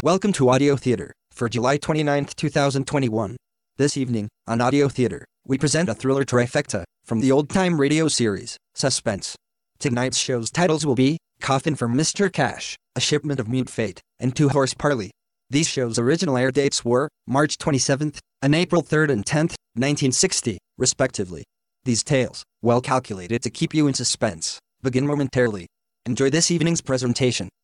Welcome to Audio Theater for July 29, 2021. This evening, on Audio Theater, we present a thriller trifecta from the old-time radio series, Suspense. Tonight's show's titles will be Coffin for Mr. Cash, A Shipment of Mute Fate, and Two Horse Parley. These shows' original air dates were March 27th and April 3rd and 10th, 1960, respectively. These tales, well calculated to keep you in suspense, begin momentarily. Enjoy this evening's presentation.